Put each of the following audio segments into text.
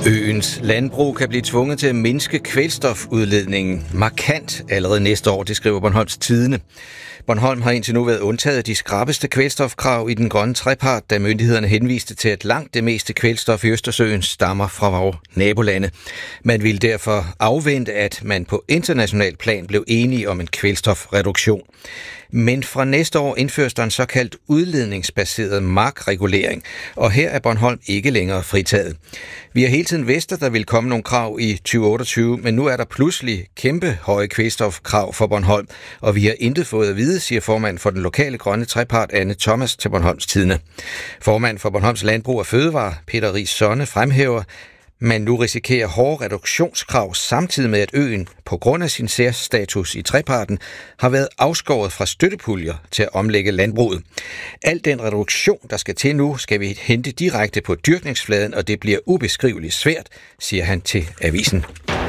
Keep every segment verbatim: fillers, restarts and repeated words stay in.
Øens landbrug kan blive tvunget til at mindske kvælstofudledningen markant allerede næste år, det skriver Bornholms Tidende. Bornholm har indtil nu været undtaget de skrappeste kvælstofkrav i den grønne trepart, da myndighederne henviste til, at langt det meste kvælstof i Østersøen stammer fra vores nabolande. Man ville derfor afvente, at man på international plan blev enige om en kvælstofreduktion. Men fra næste år indføres der en såkaldt udledningsbaseret markregulering, og her er Bornholm ikke længere fritaget. Vi har hele tiden vidst, at der vil komme nogle krav i tyve otteogtyve, men nu er der pludselig kæmpe høje kvælstofkrav for Bornholm, og vi har intet fået at vide, siger formand for den lokale grønne trepart, Anne Thomas, til Bornholms Tidende. Formand for Bornholms Landbrug og Fødevare, Peter Riis Sonne, fremhæver, man nu risikerer hårde reduktionskrav, samtidig med, at øen på grund af sin særstatus i treparten har været afskåret fra støttepuljer til at omlægge landbruget. Al den reduktion, der skal til nu, skal vi hente direkte på dyrkningsfladen, og det bliver ubeskriveligt svært, siger han til avisen.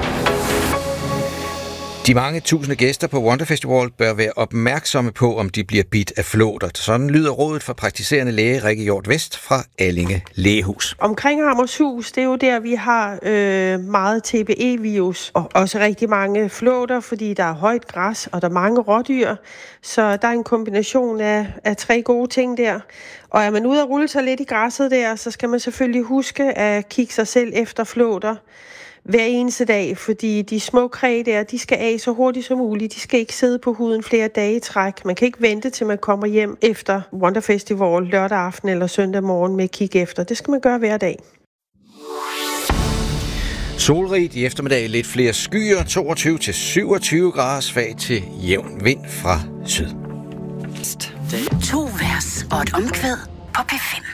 De mange tusinde gæster på Wonder Festival bør være opmærksomme på, om de bliver bidt af flåter. Sådan lyder rådet fra praktiserende læge Rikke Hjort Vest fra Allinge Lægehus. Omkring Hammershus, det er jo der, vi har øh, meget T B E-virus, og også rigtig mange flåter, fordi der er højt græs, og der er mange rådyr. Så der er en kombination af, af tre gode ting der. Og er man ude at rulle sig lidt i græsset der, så skal man selvfølgelig huske at kigge sig selv efter flåter hver eneste dag, fordi de små kræ der, de skal af så hurtigt som muligt. De skal ikke sidde på huden flere dage i træk. Man kan ikke vente til man kommer hjem efter Wonder Festival lørdag aften eller søndag morgen med at kigge efter. Det skal man gøre hver dag. Solrigt i eftermiddag, lidt flere skyer, toogtyve til syvogtyve grader, svag til jævn vind fra syd. To vers og et omkvæd på P fem.